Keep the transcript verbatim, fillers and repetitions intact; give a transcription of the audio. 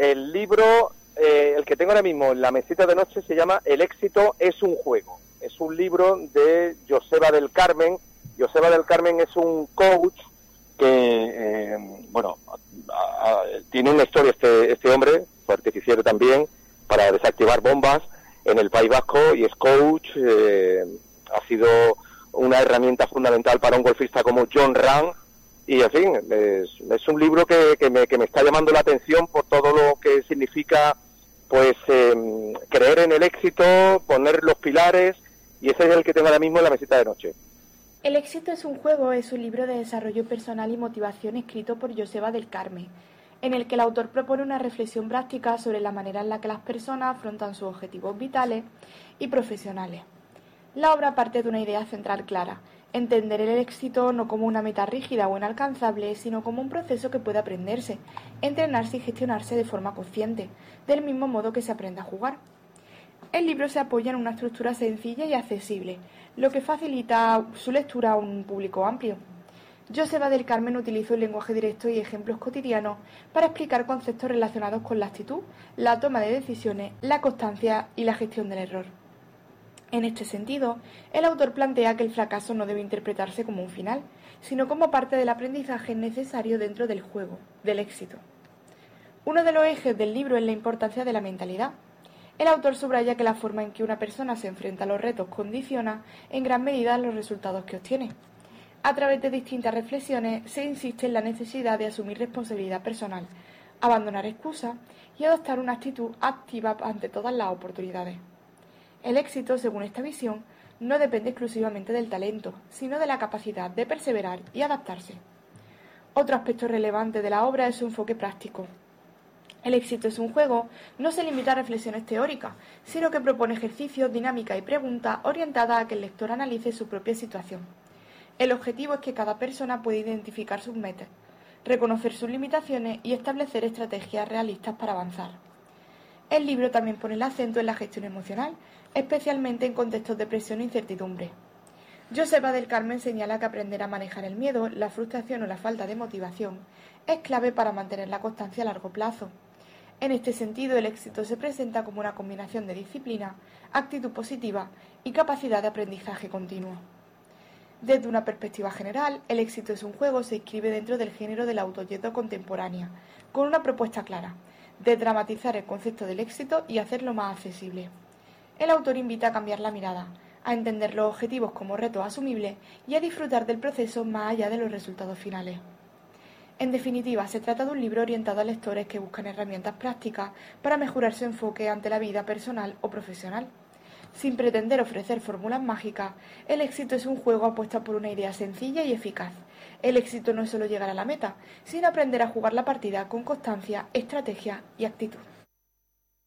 El libro, eh, el que tengo ahora mismo en la mesita de noche, se llama El éxito es un juego. Es un libro de Joseba del Carmen. Joseba del Carmen es un coach que, eh, bueno, a, a, tiene una historia este, este hombre, fue artificiero también, para desactivar bombas en el País Vasco, y es coach, eh, ha sido una herramienta fundamental para un golfista como Jon Rahm, y en fin, es, es un libro que, que, me, que me está llamando la atención por todo lo que significa, pues, eh, creer en el éxito, poner los pilares, y ese es el que tengo ahora mismo en la mesita de noche. El éxito es un juego es un libro de desarrollo personal y motivación escrito por Joseba del Carmen, en el que el autor propone una reflexión práctica sobre la manera en la que las personas afrontan sus objetivos vitales y profesionales. La obra parte de una idea central clara: entender el éxito no como una meta rígida o inalcanzable, sino como un proceso que puede aprenderse, entrenarse y gestionarse de forma consciente, del mismo modo que se aprende a jugar. El libro se apoya en una estructura sencilla y accesible, lo que facilita su lectura a un público amplio. Joseba del Carmen utilizó el lenguaje directo y ejemplos cotidianos para explicar conceptos relacionados con la actitud, la toma de decisiones, la constancia y la gestión del error. En este sentido, el autor plantea que el fracaso no debe interpretarse como un final, sino como parte del aprendizaje necesario dentro del juego, del éxito. Uno de los ejes del libro es la importancia de la mentalidad. El autor subraya que la forma en que una persona se enfrenta a los retos condiciona en gran medida los resultados que obtiene. A través de distintas reflexiones se insiste en la necesidad de asumir responsabilidad personal, abandonar excusas y adoptar una actitud activa ante todas las oportunidades. El éxito, según esta visión, no depende exclusivamente del talento, sino de la capacidad de perseverar y adaptarse. Otro aspecto relevante de la obra es su enfoque práctico. El éxito es un juego no se limita a reflexiones teóricas, sino que propone ejercicios, dinámicas y preguntas orientadas a que el lector analice su propia situación. El objetivo es que cada persona pueda identificar sus metas, reconocer sus limitaciones y establecer estrategias realistas para avanzar. El libro también pone el acento en la gestión emocional, especialmente en contextos de presión e incertidumbre. Joseba del Carmen señala que aprender a manejar el miedo, la frustración o la falta de motivación es clave para mantener la constancia a largo plazo. En este sentido, el éxito se presenta como una combinación de disciplina, actitud positiva y capacidad de aprendizaje continuo. Desde una perspectiva general, El éxito es un juego se inscribe dentro del género de la autoayuda contemporánea, con una propuesta clara: desdramatizar el concepto del éxito y hacerlo más accesible. El autor invita a cambiar la mirada, a entender los objetivos como retos asumibles y a disfrutar del proceso más allá de los resultados finales. En definitiva, se trata de un libro orientado a lectores que buscan herramientas prácticas para mejorar su enfoque ante la vida personal o profesional. Sin pretender ofrecer fórmulas mágicas, El éxito es un juego apuesta por una idea sencilla y eficaz. El éxito no es solo llegar a la meta, sino aprender a jugar la partida con constancia, estrategia y actitud.